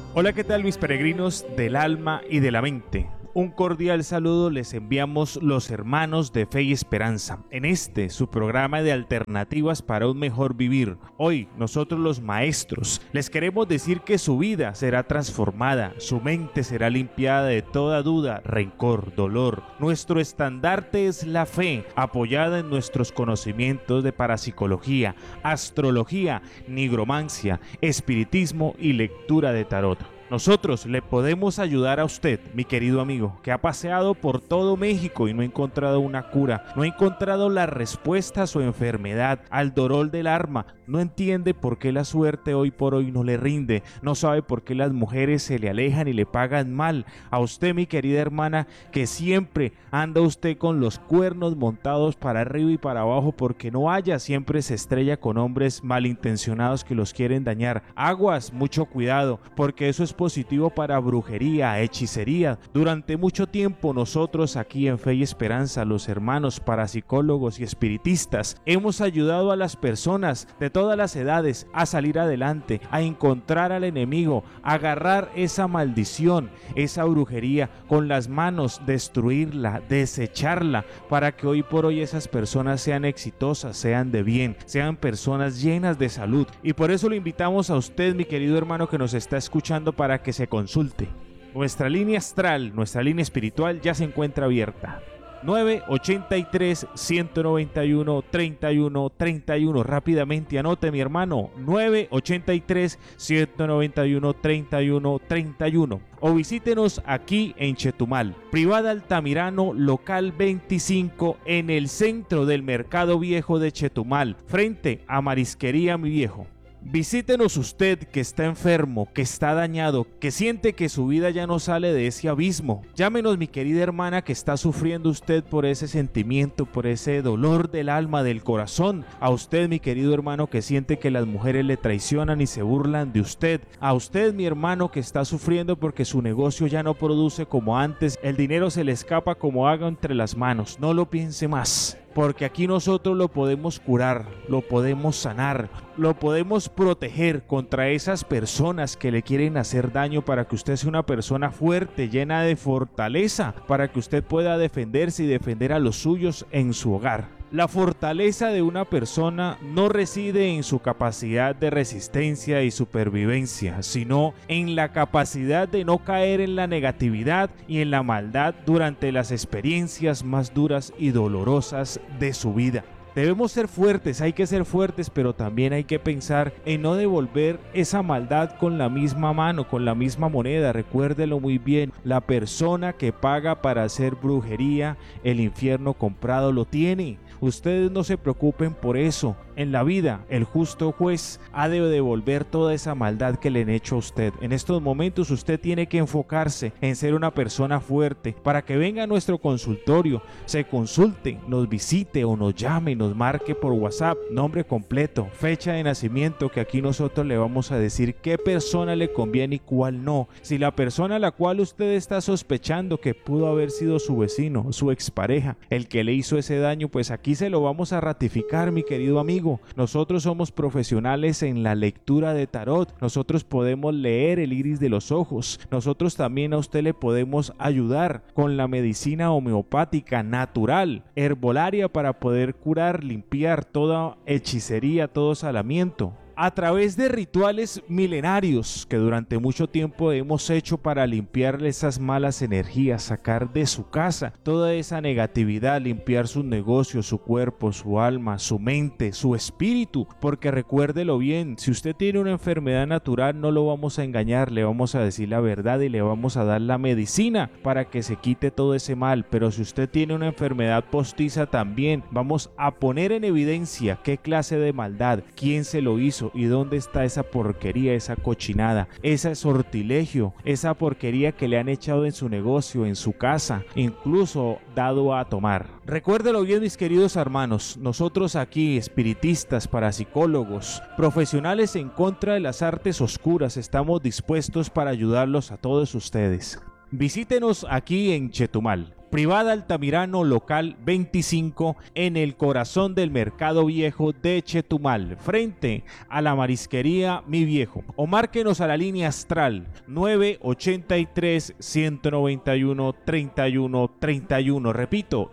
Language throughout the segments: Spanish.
Hola, ¿qué tal mis peregrinos del alma y de la mente? Un cordial saludo les enviamos los hermanos de Fe y Esperanza, en su programa de alternativas para un mejor vivir. Hoy, nosotros los maestros, les queremos decir que su vida será transformada, su mente será limpiada de toda duda, rencor, dolor. Nuestro estandarte es la fe, apoyada en nuestros conocimientos de parapsicología, astrología, nigromancia, espiritismo y lectura de tarot. Nosotros le podemos ayudar a usted, mi querido amigo, que ha paseado por todo México y no ha encontrado una cura, no ha encontrado la respuesta a su enfermedad, al dolor del alma, no entiende por qué la suerte hoy por hoy no le rinde, no sabe por qué las mujeres se le alejan y le pagan mal. A usted, mi querida hermana, que siempre anda usted con los cuernos montados para arriba y para abajo porque no haya, siempre se estrella con hombres malintencionados que los quieren dañar. Aguas, mucho cuidado, porque eso es positivo para brujería, hechicería. Durante mucho tiempo nosotros aquí en Fe y Esperanza, los hermanos parapsicólogos y espiritistas, hemos ayudado a las personas de todas las edades a salir adelante, a encontrar al enemigo, a agarrar esa maldición, esa brujería con las manos, destruirla, desecharla, para que hoy por hoy esas personas sean exitosas, sean de bien, sean personas llenas de salud. Y por eso lo invitamos a usted, mi querido hermano que nos está escuchando, para que se consulte. Nuestra línea astral, nuestra línea espiritual ya se encuentra abierta. 983-191-3131. Rápidamente anote, mi hermano. 983-191-3131. O visítenos aquí en Chetumal, Privada Altamirano, local 25, en el centro del Mercado Viejo de Chetumal, frente a Marisquería Mi Viejo. Visítenos usted que está enfermo, que está dañado, que siente que su vida ya no sale de ese abismo. Llámenos, mi querida hermana, que está sufriendo usted por ese sentimiento, por ese dolor del alma, del corazón. A usted, mi querido hermano, que siente que las mujeres le traicionan y se burlan de usted. A usted, mi hermano, que está sufriendo porque su negocio ya no produce como antes, el dinero se le escapa como agua entre las manos. No lo piense más, porque aquí nosotros lo podemos curar, lo podemos sanar, lo podemos proteger contra esas personas que le quieren hacer daño, para que usted sea una persona fuerte, llena de fortaleza, para que usted pueda defenderse y defender a los suyos en su hogar. La fortaleza de una persona no reside en su capacidad de resistencia y supervivencia, sino en la capacidad de no caer en la negatividad y en la maldad durante las experiencias más duras y dolorosas de su vida. Debemos ser fuertes, hay que ser fuertes, pero también hay que pensar en no devolver esa maldad con la misma mano, con la misma moneda. Recuérdelo muy bien, la persona que paga para hacer brujería, el infierno comprado lo tiene. Ustedes no se preocupen por eso. En la vida, el justo juez ha de devolver toda esa maldad que le han hecho a usted. En estos momentos usted tiene que enfocarse en ser una persona fuerte, para que venga a nuestro consultorio, se consulte, nos visite o nos llame, nos marque por WhatsApp, nombre completo, fecha de nacimiento, que aquí nosotros le vamos a decir qué persona le conviene y cuál no. Si la persona a la cual usted está sospechando que pudo haber sido su vecino, su expareja, el que le hizo ese daño, pues aquí se lo vamos a ratificar, mi querido amigo. Nosotros somos profesionales en la lectura de tarot, nosotros podemos leer el iris de los ojos, nosotros también a usted le podemos ayudar con la medicina homeopática natural, herbolaria, para poder curar, limpiar toda hechicería, todo salamiento, a través de rituales milenarios que durante mucho tiempo hemos hecho para limpiarle esas malas energías, sacar de su casa toda esa negatividad, limpiar sus negocios, su cuerpo, su alma, su mente, su espíritu. Porque recuérdelo bien, si usted tiene una enfermedad natural, no lo vamos a engañar, le vamos a decir la verdad y le vamos a dar la medicina para que se quite todo ese mal. Pero si usted tiene una enfermedad postiza, también vamos a poner en evidencia qué clase de maldad, quién se lo hizo y dónde está esa porquería, esa cochinada, ese sortilegio, esa porquería que le han echado en su negocio, en su casa, incluso dado a tomar. Recuérdelo bien, mis queridos hermanos, nosotros aquí, espiritistas, parapsicólogos, profesionales en contra de las artes oscuras, estamos dispuestos para ayudarlos a todos ustedes. Visítenos aquí en Chetumal, Privada Altamirano, local 25, en el corazón del Mercado Viejo de Chetumal, frente a la marisquería Mi Viejo. O márquenos a la línea astral 983-191-3131. Repito,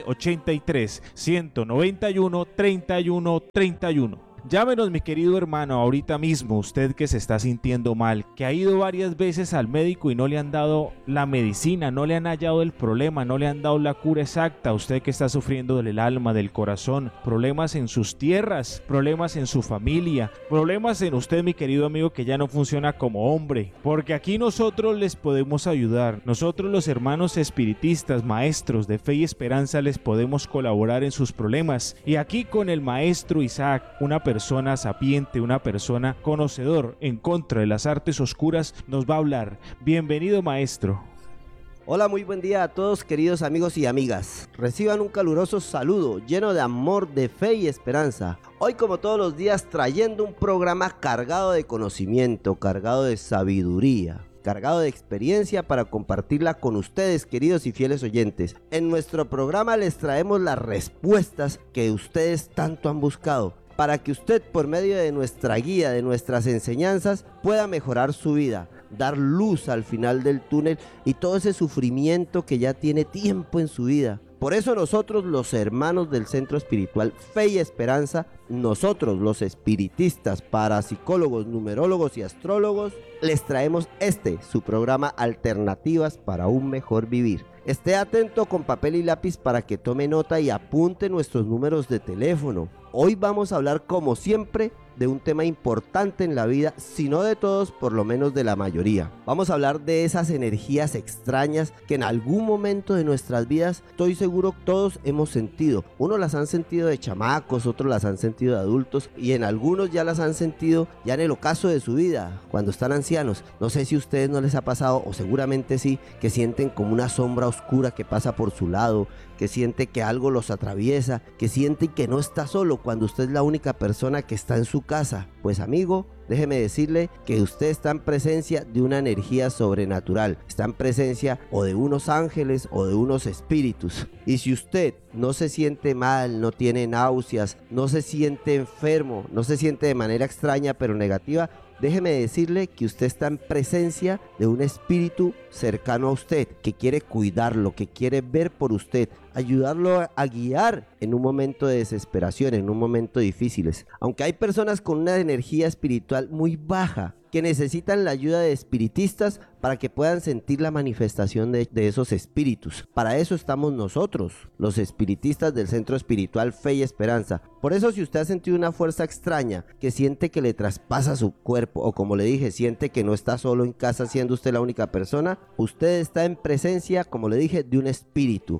983-191-3131. Llámenos, mi querido hermano, ahorita mismo, usted que se está sintiendo mal, que ha ido varias veces al médico y no le han dado la medicina, no le han hallado el problema, no le han dado la cura exacta. Usted que está sufriendo del alma, del corazón, problemas en sus tierras, problemas en su familia, problemas en usted, mi querido amigo, que ya no funciona como hombre, porque aquí nosotros les podemos ayudar. Nosotros, los hermanos espiritistas, maestros de fe y esperanza, les podemos colaborar en sus problemas. Y aquí con el maestro Isaac, una persona sapiente, una persona conocedor en contra de las artes oscuras, nos va a hablar. Bienvenido, maestro. Hola, muy buen día a todos, queridos amigos y amigas. Reciban un caluroso saludo lleno de amor, de fe y esperanza. Hoy, como todos los días, trayendo un programa cargado de conocimiento, cargado de sabiduría, cargado de experiencia para compartirla con ustedes, queridos y fieles oyentes. En nuestro programa les traemos las respuestas que ustedes tanto han buscado, para que usted, por medio de nuestra guía, de nuestras enseñanzas, pueda mejorar su vida, dar luz al final del túnel y todo ese sufrimiento que ya tiene tiempo en su vida. Por eso nosotros, los hermanos del Centro Espiritual Fe y Esperanza, nosotros los espiritistas, parapsicólogos, numerólogos y astrólogos, les traemos su programa Alternativas para un Mejor Vivir. Esté atento con papel y lápiz para que tome nota y apunte nuestros números de teléfono. Hoy vamos a hablar, como siempre, de un tema importante en la vida, si no de todos, por lo menos de la mayoría. Vamos a hablar de esas energías extrañas que en algún momento de nuestras vidas, estoy seguro, todos hemos sentido. Unos las han sentido de chamacos, otros las han sentido de adultos y en algunos ya las han sentido ya en el ocaso de su vida, cuando están ancianos. No sé si a ustedes no les ha pasado, o seguramente sí, que sienten como una sombra oscura que pasa por su lado, que siente que algo los atraviesa, que siente que no está solo cuando usted es la única persona que está en su casa. Pues amigo, déjeme decirle que usted está en presencia de una energía sobrenatural, está en presencia o de unos ángeles o de unos espíritus. Y si usted no se siente mal, no tiene náuseas, no se siente enfermo, no se siente de manera extraña pero negativa, déjeme decirle que usted está en presencia de un espíritu cercano a usted, que quiere cuidarlo, que quiere ver por usted, ayudarlo a guiar en un momento de desesperación, en un momento difícil. Aunque hay personas con una energía espiritual muy baja que necesitan la ayuda de espiritistas para que puedan sentir la manifestación de esos espíritus. Para eso estamos nosotros, los espiritistas del Centro Espiritual Fe y Esperanza. Por eso, si usted ha sentido una fuerza extraña que siente que le traspasa su cuerpo, o como le dije, siente que no está solo en casa siendo usted la única persona, usted está en presencia, como le dije, de un espíritu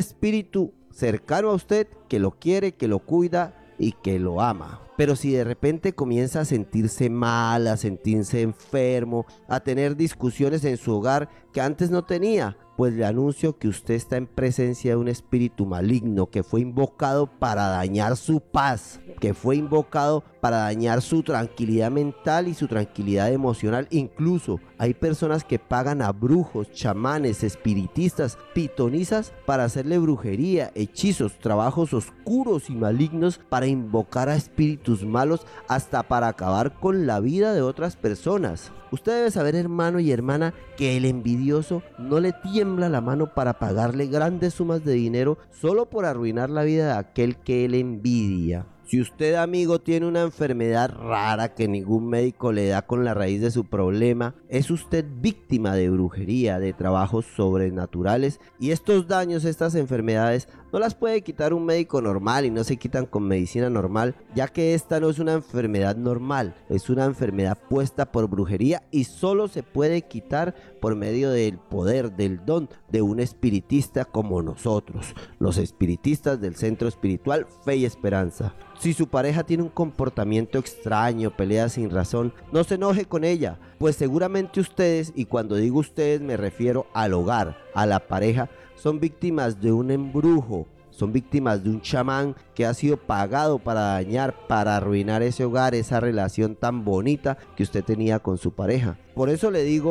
cercano a usted que lo quiere, que lo cuida y que lo ama. Pero si de repente comienza a sentirse mal, a sentirse enfermo, a tener discusiones en su hogar que antes no tenía, pues le anuncio que usted está en presencia de un espíritu maligno que fue invocado para dañar su paz, que fue invocado para dañar su tranquilidad mental y su tranquilidad emocional. Incluso hay personas que pagan a brujos, chamanes, espiritistas, pitonizas para hacerle brujería, hechizos, trabajos oscuros y malignos para invocar a espíritus malos, hasta para acabar con la vida de otras personas. Usted debe saber, hermano y hermana, que el envidioso no le tiembla la mano para pagarle grandes sumas de dinero solo por arruinar la vida de aquel que él envidia. Si usted, amigo, tiene una enfermedad rara que ningún médico le da con la raíz de su problema, es usted víctima de brujería, de trabajos sobrenaturales, y estos daños, estas enfermedades, no las puede quitar un médico normal y no se quitan con medicina normal, ya que esta no es una enfermedad normal, es una enfermedad puesta por brujería y solo se puede quitar por medio del poder, del don de un espiritista como nosotros, los espiritistas del Centro Espiritual Fe y Esperanza. Si su pareja tiene un comportamiento extraño, pelea sin razón, no se enoje con ella, pues seguramente ustedes, y cuando digo ustedes me refiero al hogar, a la pareja, son víctimas de un embrujo, son víctimas de un chamán que ha sido pagado para dañar, para arruinar ese hogar, esa relación tan bonita que usted tenía con su pareja. Por eso le digo,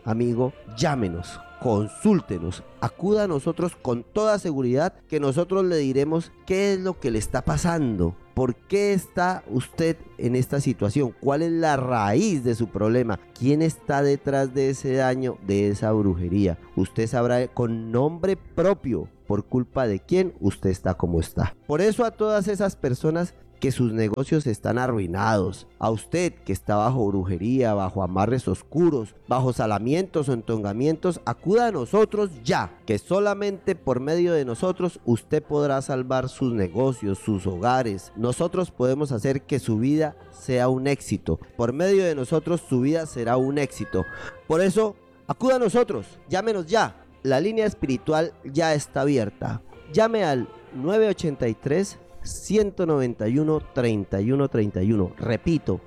amigo, llámenos, consúltenos, acuda a nosotros con toda seguridad que nosotros le diremos qué es lo que le está pasando. ¿Por qué está usted en esta situación? ¿Cuál es la raíz de su problema? ¿Quién está detrás de ese daño, de esa brujería? Usted sabrá con nombre propio por culpa de quién usted está como está. Por eso a todas esas personas que sus negocios están arruinados, a usted que está bajo brujería, bajo amarres oscuros, bajo salamientos o entongamientos, acuda a nosotros ya, que solamente por medio de nosotros usted podrá salvar sus negocios, sus hogares. Nosotros podemos hacer que su vida sea un éxito. Por medio de nosotros su vida será un éxito. Por eso, acuda a nosotros, llámenos ya. La línea espiritual ya está abierta. Llame al 983-191-3131. Repito,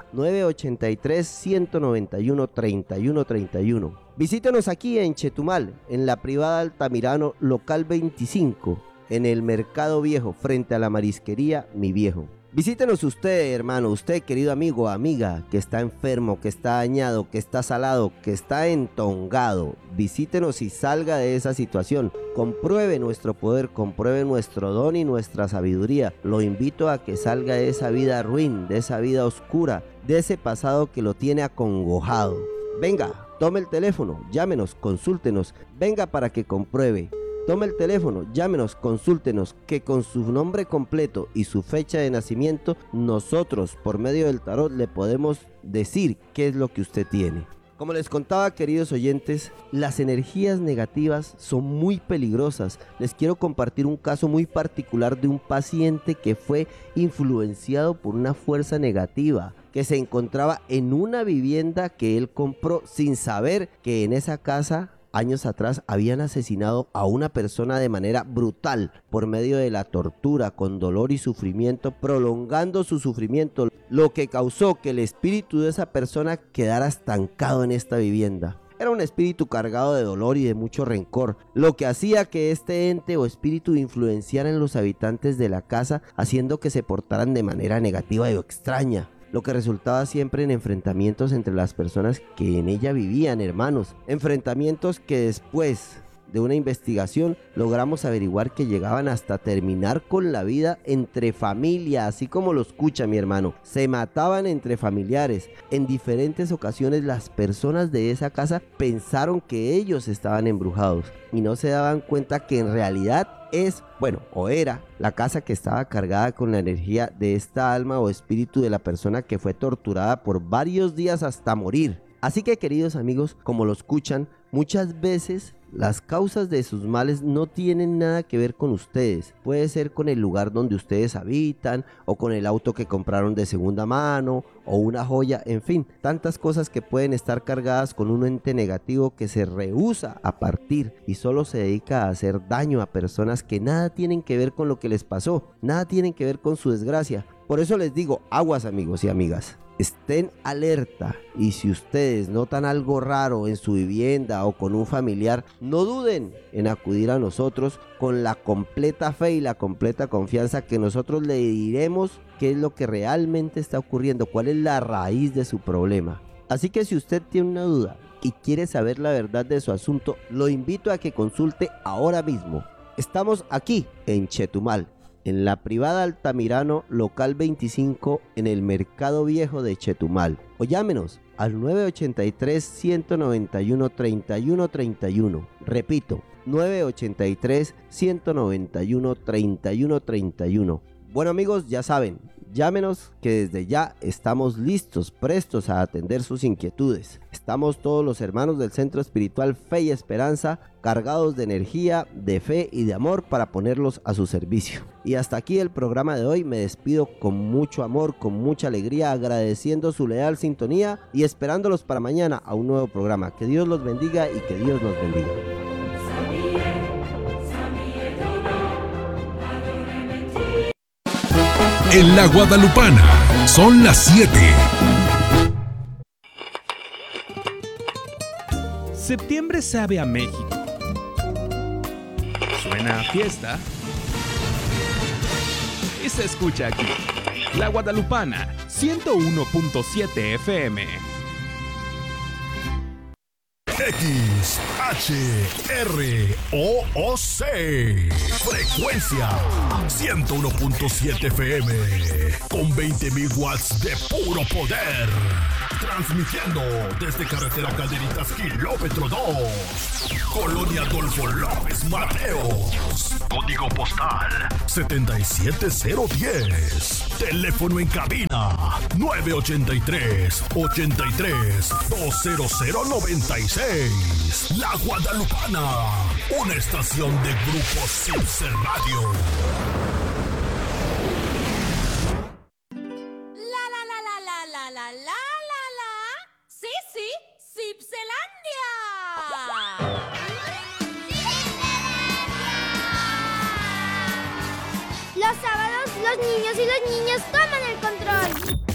983-191-3131. Visítenos aquí en Chetumal, en la privada Altamirano, local 25, en el Mercado Viejo, frente a la marisquería Mi Viejo. Visítenos usted, hermano, usted, querido amigo o amiga, que está enfermo, que está dañado, que está salado, que está entongado. Visítenos y salga de esa situación. Compruebe nuestro poder, compruebe nuestro don y nuestra sabiduría. Lo invito a que salga de esa vida ruin, de esa vida oscura, de ese pasado que lo tiene acongojado. Venga, tome el teléfono, llámenos, consúltenos, venga para que compruebe. Tome el teléfono, llámenos, consúltenos, que con su nombre completo y su fecha de nacimiento, nosotros por medio del tarot le podemos decir qué es lo que usted tiene. Como les contaba, queridos oyentes, las energías negativas son muy peligrosas. Les quiero compartir un caso muy particular de un paciente que fue influenciado por una fuerza negativa, que se encontraba en una vivienda que él compró sin saber que en esa casa años atrás habían asesinado a una persona de manera brutal por medio de la tortura, con dolor y sufrimiento, prolongando su sufrimiento, lo que causó que el espíritu de esa persona quedara estancado en esta vivienda. Era un espíritu cargado de dolor y de mucho rencor, lo que hacía que este ente o espíritu influenciara en los habitantes de la casa, haciendo que se portaran de manera negativa y extraña, lo que resultaba siempre en enfrentamientos entre las personas que en ella vivían, hermanos. Enfrentamientos que después de una investigación logramos averiguar que llegaban hasta terminar con la vida entre familia, así como lo escucha mi hermano. Se mataban entre familiares. En diferentes ocasiones las personas de esa casa pensaron que ellos estaban embrujados y no se daban cuenta que en realidad era la casa que estaba cargada con la energía de esta alma o espíritu de la persona que fue torturada por varios días hasta morir. Así que, queridos amigos, como lo escuchan, muchas veces las causas de sus males no tienen nada que ver con ustedes. Puede ser con el lugar donde ustedes habitan, o con el auto que compraron de segunda mano, o una joya, en fin, tantas cosas que pueden estar cargadas con un ente negativo que se rehúsa a partir y solo se dedica a hacer daño a personas que nada tienen que ver con lo que les pasó, nada tienen que ver con su desgracia. Por eso les digo, aguas, amigos y amigas. Estén alerta, y si ustedes notan algo raro en su vivienda o con un familiar, no duden en acudir a nosotros con la completa fe y la completa confianza que nosotros le diremos qué es lo que realmente está ocurriendo, cuál es la raíz de su problema. Así que si usted tiene una duda y quiere saber la verdad de su asunto, lo invito a que consulte ahora mismo. Estamos aquí en Chetumal, en la privada Altamirano, local 25, en el Mercado Viejo de Chetumal. O llámenos al 983-191-3131. Repito, 983-191-3131. Bueno, amigos, ya saben, llámenos que desde ya estamos listos, prestos a atender sus inquietudes. Estamos todos los hermanos del Centro Espiritual Fe y Esperanza, cargados de energía, de fe y de amor para ponerlos a su servicio. Y hasta aquí el programa de hoy. Me despido con mucho amor, con mucha alegría, agradeciendo su leal sintonía y esperándolos para mañana a un nuevo programa. Que Dios los bendiga y que Dios nos bendiga. En la Guadalupana son las 7. Septiembre sabe a México. Suena a fiesta. Y se escucha aquí. La Guadalupana, 101.7 FM. XHROOC. Frecuencia 101.7 FM. Con 20.000 watts de puro poder. Transmitiendo desde carretera Calderitas, kilómetro 2. Colonia Adolfo López Mateos. Código postal 77010. Teléfono en cabina 983-83-20096. La Guadalupana, una estación de Grupo Cipse Radio. Sí, Cipselandia. Los sábados, los niños y las niñas toman el control.